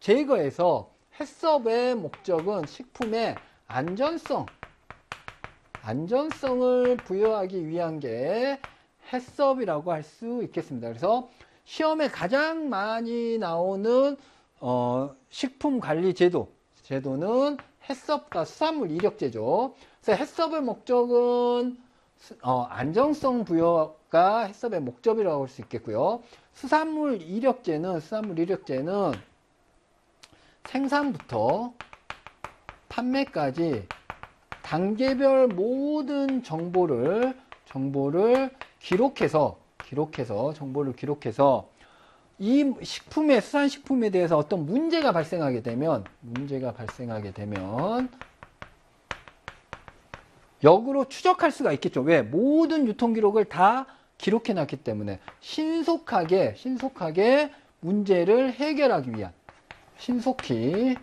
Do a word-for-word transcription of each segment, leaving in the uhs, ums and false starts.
제거해서 해썹의 목적은 식품의 안전성, 안전성을 부여하기 위한 게 해썹이라고 할 수 있겠습니다. 그래서 시험에 가장 많이 나오는 어, 식품관리제도, 제도는 해썹과 수산물 이력제죠. 그래서 해썹의 목적은 어, 안정성 부여가 해썹의 목적이라고 할 수 있겠고요. 수산물 이력제는 수산물 이력제는 생산부터 판매까지 단계별 모든 정보를 정보를 기록해서 기록해서 정보를 기록해서 이 식품의 수산식품에 대해서 어떤 문제가 발생하게 되면 문제가 발생하게 되면 역으로 추적할 수가 있겠죠. 왜? 모든 유통 기록을 다 기록해 놨기 때문에 신속하게 신속하게 문제를 해결하기 위한 신속히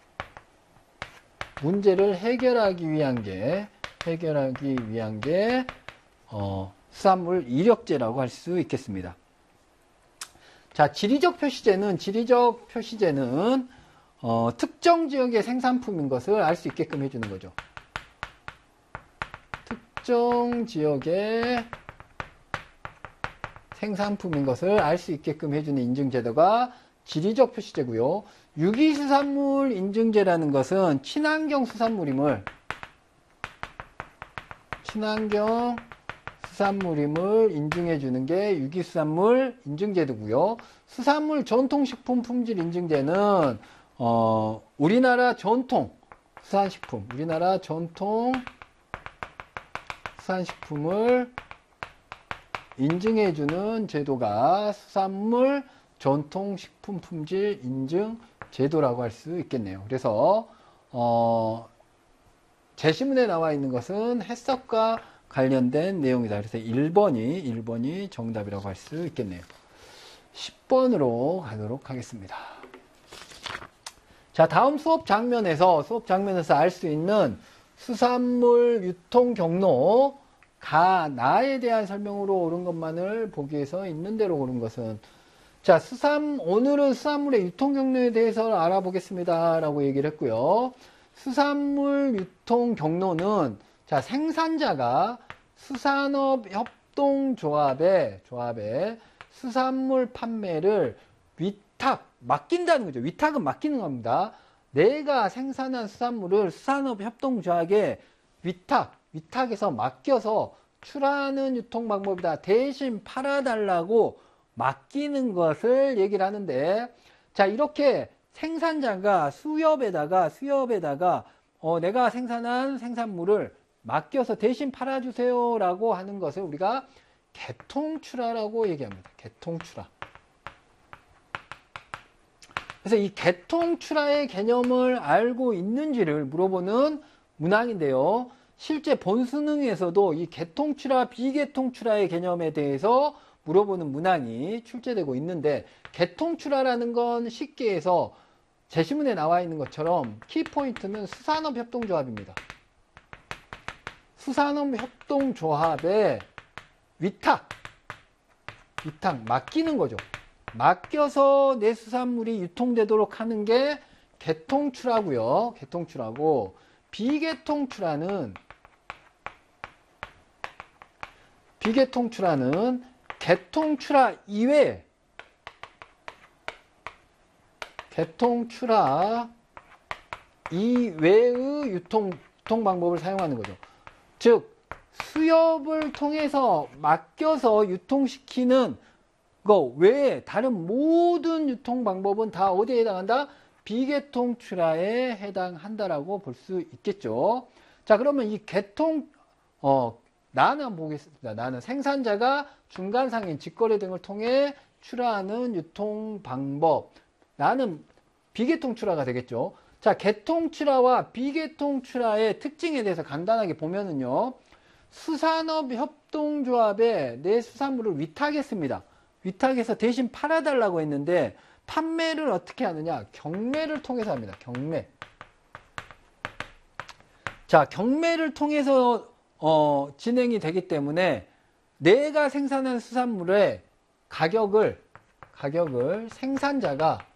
문제를 해결하기 위한 게 해결하기 위한 게 어, 수산물 이력제라고 할 수 있겠습니다. 자, 지리적 표시제는 지리적 표시제는 어, 특정 지역의 생산품인 것을 알 수 있게끔 해주는 거죠. 특정 지역의 생산품인 것을 알 수 있게끔 해주는 인증제도가 지리적 표시제고요. 유기수산물 인증제라는 것은 친환경 수산물임을 친환경 수산물임을 인증해 주는 게 유기수산물 인증제도고요. 수산물 전통식품 품질 인증제는 어, 우리나라 전통 수산식품, 우리나라 전통 수산식품을 인증해 주는 제도가 수산물 전통식품 품질 인증 제도라고 할 수 있겠네요. 그래서 어, 제시문에 나와 있는 것은 해석과 관련된 내용이다. 그래서 일 번이 일 번이 정답이라고 할 수 있겠네요. 십 번으로 가도록 하겠습니다. 자, 다음 수업 장면에서 수업 장면에서 알 수 있는 수산물 유통 경로 가나에 대한 설명으로 옳은 것만을 보기 위해서 있는 대로 옳은 것은 자, 수산, 오늘은 수산물의 유통 경로에 대해서 알아보겠습니다. 라고 얘기를 했고요. 수산물 유통 경로는, 자, 생산자가 수산업 협동조합에, 조합에 수산물 판매를 위탁, 맡긴다는 거죠. 위탁은 맡기는 겁니다. 내가 생산한 수산물을 수산업 협동조합에 위탁, 위탁해서 맡겨서 출하하는 유통 방법이다. 대신 팔아달라고 맡기는 것을 얘기를 하는데, 자, 이렇게 생산자가 수협에다가 수협에다가 어, 내가 생산한 생산물을 맡겨서 대신 팔아주세요 라고 하는 것을 우리가 개통출하라고 얘기합니다. 개통출하. 그래서 이 개통출하의 개념을 알고 있는지를 물어보는 문항인데요. 실제 본수능에서도 이 개통출하, 비개통출하의 개념에 대해서 물어보는 문항이 출제되고 있는데, 개통출하라는 건 쉽게 해서 제시문에 나와 있는 것처럼 키포인트는 수산업협동조합입니다. 수산업협동조합에 위탁, 위탁, 맡기는 거죠. 맡겨서 내 수산물이 유통되도록 하는 게 개통출하고요. 개통출하고, 비개통출하는 비개통출하는 개통출하 이외에 개통출하 이외의 유통, 유통 방법을 사용하는 거죠. 즉 수협을 통해서 맡겨서 유통시키는 거 외에 다른 모든 유통 방법은 다 어디에 해당한다? 비개통출하에 해당한다라고 볼 수 있겠죠. 자, 그러면 이 개통 어 나는 한번 보겠습니다. 나는 생산자가 중간상인 직거래 등을 통해 출하하는 유통 방법. 나는 비개통출하가 되겠죠. 자, 개통출하와 비개통출하의 특징에 대해서 간단하게 보면은요. 수산업협동조합에 내 수산물을 위탁했습니다. 위탁해서 대신 팔아달라고 했는데 판매를 어떻게 하느냐? 경매를 통해서 합니다. 경매. 자, 경매를 통해서 어, 진행이 되기 때문에 내가 생산한 수산물의 가격을 가격을 생산자가